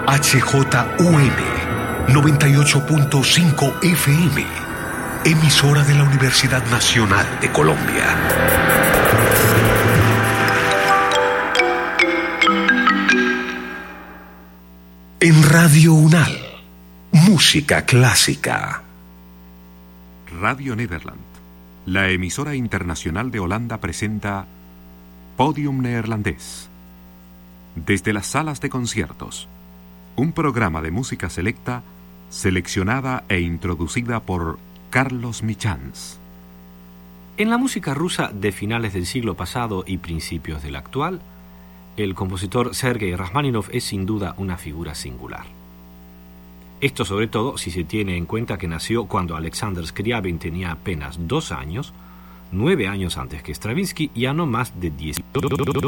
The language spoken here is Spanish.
HJUM 98.5 FM, emisora de la Universidad Nacional de Colombia. En Radio UNAL, música clásica. Radio Nederland, la emisora internacional de Holanda, presenta Podium Neerlandés. Desde las salas de conciertos, un programa de música selecta, seleccionada e introducida por Carlos Michans. En la música rusa de finales del siglo pasado y principios del actual, el compositor Sergei Rachmaninoff es sin duda una figura singular. Esto sobre todo si se tiene en cuenta que nació cuando Alexander Scriabin tenía apenas 2 años, 9 años antes que Stravinsky y a no más de 10.